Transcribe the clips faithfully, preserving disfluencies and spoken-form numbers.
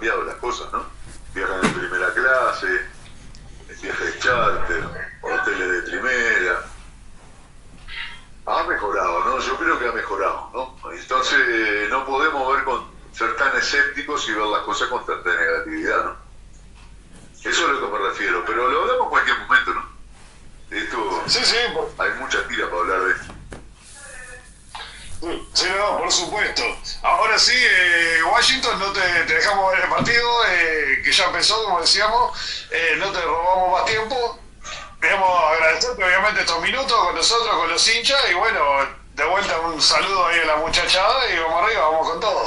cambiado las cosas, ¿no? Viajan en primera clase, viajes de charter, hoteles de primera. Ha mejorado, ¿no? Yo creo que ha mejorado, ¿no? Entonces no podemos ver con ser tan escépticos y ver las cosas con tanta negatividad, ¿no? Eso es a lo que me refiero, pero lo hablamos en cualquier momento, ¿no? Esto, sí, sí. Hay mucha tira para hablar de esto. Sí, no, por supuesto. Ahora sí, eh, Washington, no te, te dejamos ver el partido, eh, que ya empezó, como decíamos, eh, no te robamos más tiempo. Queremos agradecerte, obviamente, estos minutos con nosotros, con los hinchas, y bueno, de vuelta un saludo ahí a la muchachada, y vamos arriba, vamos con todo.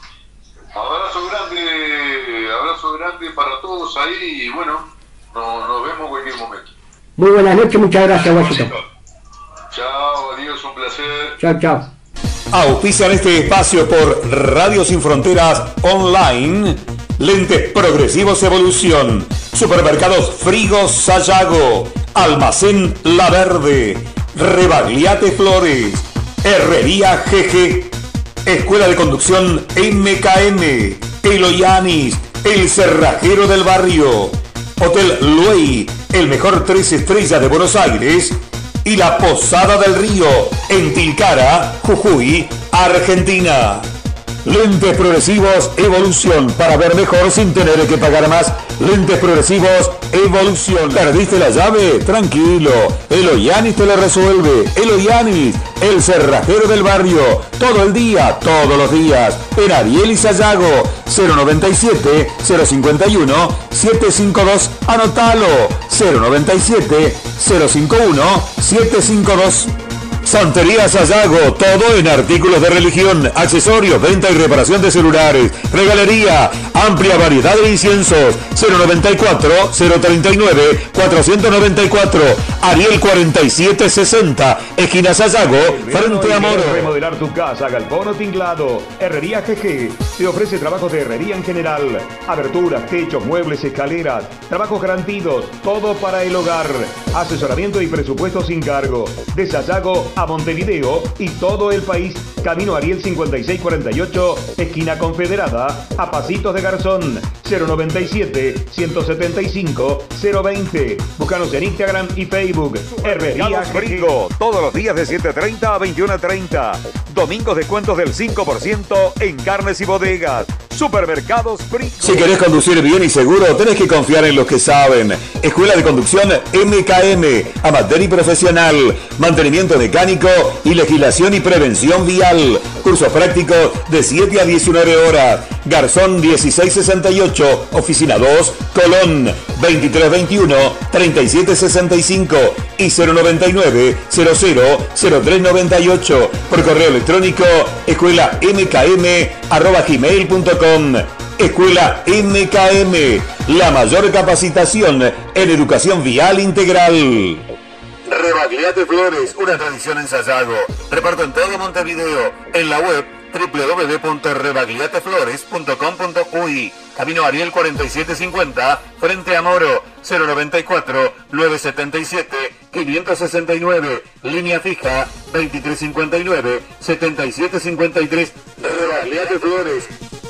Abrazo grande, abrazo grande para todos ahí, y bueno, no, nos vemos en cualquier momento. Muy buenas noches, muchas gracias, Washington. Chao, adiós, un placer. Chao, chao. Auspician este espacio por Radio Sin Fronteras Online, Lentes Progresivos Evolución, Supermercados Frigo Sayago, Almacén La Verde, Rebagliate Flores, Herrería G G, Escuela de Conducción M K M, Eloyanis, El Cerrajero del Barrio, Hotel Luey, el mejor tres estrellas de Buenos Aires, y la Posada del Río, en Tilcara, Jujuy, Argentina. Lentes Progresivos Evolución, para ver mejor sin tener que pagar más. Lentes Progresivos Evolución. ¿Perdiste la llave? Tranquilo, Eloyanis te la resuelve. Eloyanis, el cerrajero del barrio, todo el día, todos los días, en Ariel y Sayago. Cero noventa y siete, cero cincuenta y uno, siete cincuenta y dos, anotalo. Cero noventa y siete, cero cincuenta y uno, siete cincuenta y dos. Santería Sayago, todo en artículos de religión, accesorios, venta y reparación de celulares, regalería, amplia variedad de inciensos. Cero noventa y cuatro, cero treinta y nueve, cuatrocientos noventa y cuatro, Ariel cuarenta y siete sesenta, esquina Sayago, frente a Moro. Remodelar tu casa, galpón o tinglado. Herrería G G te ofrece trabajos de herrería en general, aberturas, techos, muebles, escaleras, trabajos garantidos, todo para el hogar, asesoramiento y presupuesto sin cargo. De Sayago a Montevideo y todo el país. Camino Ariel cincuenta y seis cuarenta y ocho, esquina Confederada, a pasitos de Garzón. Cero noventa y siete, ciento setenta y cinco, cero veinte. Búscanos en Instagram y Facebook. Herrería Frigo, todos los días de siete treinta a veintiuno treinta. Domingos descuentos del cinco por ciento en carnes y bodegas. Supermercados Frigo. Si querés conducir bien y seguro, tenés que confiar en los que saben. Escuela de Conducción M K M, amateur y profesional, mantenimiento mecánico y legislación y prevención vial. Cursos prácticos de siete a diecinueve horas. Garzón dieciséis sesenta y ocho, Oficina dos, Colón. Veintitrés veintiuno, treinta y siete sesenta y cinco y cero noventa y nueve, cero cero, cero tres noventa y ocho. Por correo electrónico, escuela m k m arroba gmail punto com. Escuela M K M, la mayor capacitación en educación vial integral. Rebagliate Flores, una tradición en Sayago. Reparto en todo Montevideo. En la web doble u doble u doble u punto rebagliateflores punto com punto u y. Camino Ariel cuarenta y siete cincuenta, frente a Moro. Cero noventa y cuatro, novecientos setenta y siete, quinientos sesenta y nueve. Línea fija veintitrés cincuenta y nueve, setenta y siete cincuenta y tres. Rebagliate Flores.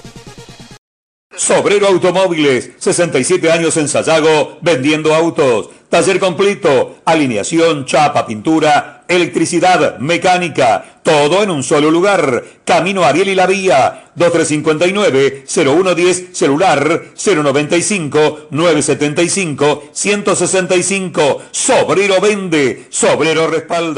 Sobrero Automóviles, sesenta y siete años en Sayago, vendiendo autos. Taller completo, alineación, chapa, pintura, electricidad, mecánica, todo en un solo lugar. Camino Ariel y la Vía, veintitrés cincuenta y nueve, cero uno diez, celular cero noventa y cinco, novecientos setenta y cinco, ciento sesenta y cinco. Sobrero vende, Sobrero respalda.